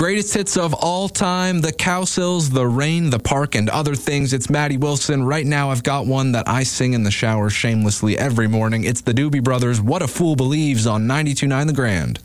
greatest hits of all time, the Cowsills, the Rain, the Park, and other things. It's Maddie Wilson. Right now, I've got one that I sing in the shower shamelessly every morning. It's the Doobie Brothers, What a Fool Believes on 92.9 The Grand.